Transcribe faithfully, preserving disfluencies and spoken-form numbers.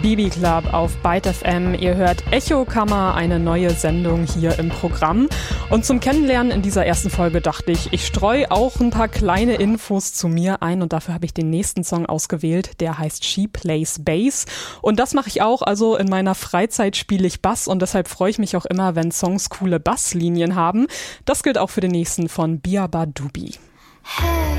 B B Club auf Byte F M. Ihr hört Echokammer, eine neue Sendung hier im Programm. Und zum Kennenlernen in dieser ersten Folge dachte ich, ich streue auch ein paar kleine Infos zu mir ein und dafür habe ich den nächsten Song ausgewählt, der heißt She Plays Bass. Und das mache ich auch, also in meiner Freizeit spiele ich Bass und deshalb freue ich mich auch immer, wenn Songs coole Basslinien haben. Das gilt auch für den nächsten von Biaba Dubi. Hey.